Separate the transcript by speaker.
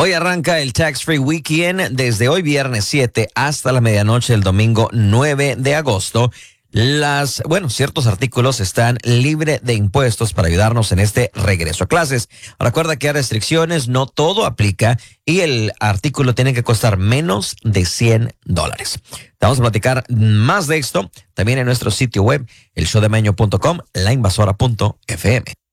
Speaker 1: Hoy arranca el Tax Free Weekend desde hoy viernes 7 hasta la medianoche del domingo 9 de agosto. Ciertos artículos están libres de impuestos para ayudarnos en este regreso a clases. Recuerda que hay restricciones, no todo aplica y el artículo tiene que costar menos de $100. Vamos a platicar más de esto también en nuestro sitio web, elshowdemeño.com, lainvasora.fm.